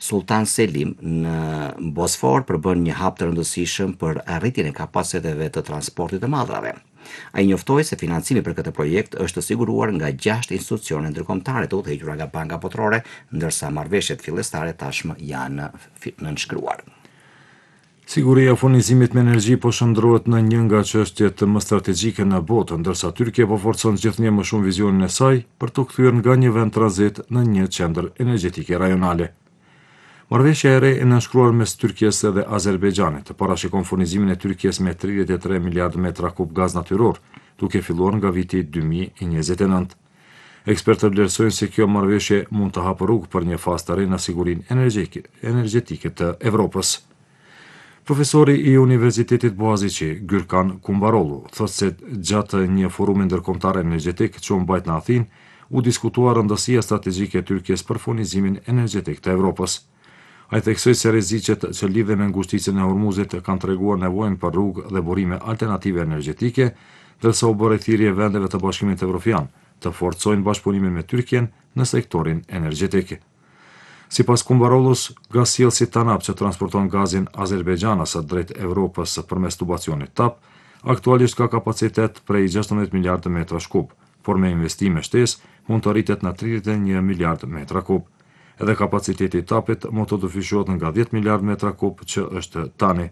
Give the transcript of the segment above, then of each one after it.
Sultan Selim në Bosfor përbën një hap të rëndësishëm për arritjen e kapaciteteve të transportit të madrave. Ai njoftoi se financimi për këtë projekt është siguruar nga 6 institucione ndërkombëtare të udhëhequra nga Banka Botërore, ndërsa marrëveshjet fillestare tashmë janë nënshkruar. Siguria e furnizimit me energji po shndrohet në një nga çështjet më strategjike në botë, ndërsa Tyrkia po forcon gjithnjë më shumë vizionin e saj për të kthyer nga një vend tranzit në një qendër energjetike rajonale. Marrëveshja e re e nënshkruar mes Tyrkisë dhe Azerbejxhanit të parashikon furnizimin e Tyrkisë me 33 miliard metra kub gaz natyror, duke filluar nga viti 2029. Ekspertët vlerësojnë se kjo marrëveshje mund të hapë rrugë për një fazë të re në sigurinë energjetike të Evropës. Profesori i Universitetit Boğaziçi, Gürkan Kumbarolu, thotë se gjatë një forumi ndërkombëtar energjetik që u mbajt në Athinë, u diskutua rëndësia strategjike e Tyrkisë për furnizimin energjetik të Evropës. Ai theksoi se rreziqet që lidhen me ngushticën e Hormuzit kanë treguar nevojën për rrugë dhe burime alternative energjetike, ndërsa u bë thirrje vendeve të Bashkimit Evropian të forcojnë bashkëpunimin me Tyrkien në sektorin energjetik. Sipas Kumbarollos, gazsjellësi TANAP që transporton gazin Azerbejxhanas drejt Evropës përmes tubacionit TAP, aktualisht ka kapacitet prej 16 miliardë metra kub, por me investime shtesë mund të rritet në 31 miliardë metra kub. Edhe kapaciteti i TAP-it mund të dyfishohet nga 10 miliardë metra kub që është tani.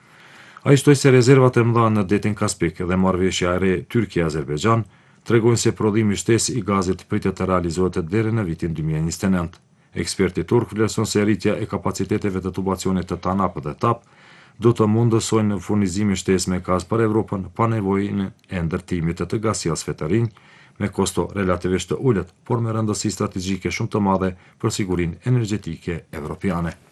Ai shtoi se rezervat e mëdha në detin Kaspik dhe marrëveshja e re Tyrkia-Azerbejxhan tregojnë se prodhimi i shtesë i gazit pritet të realizohet deri në vitin 2029. Eksperti turk vlerëson se rritja e kapaciteteve të tubacionit të TANAP dhe TAP do të mundësojnë furnizimin shtesë me gaz për Evropën pa nevojën e ndërtimit të gazsjellësve të rinj, me kosto relativisht të ulët, por me rëndësi strategjike shumë të madhe për sigurinë energjetike evropiane.